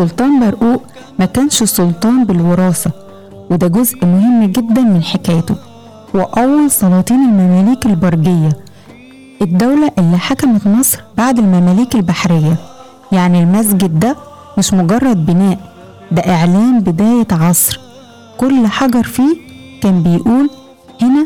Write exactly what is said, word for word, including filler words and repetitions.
السلطان برقوق ما كانش سلطان بالوراثة، وده جزء مهم جدا من حكايته. وأول سلاطين المماليك البرجية، الدولة اللي حكمت مصر بعد المماليك البحرية. يعني المسجد ده مش مجرد بناء، ده إعلان بداية عصر. كل حجر فيه كان بيقول هنا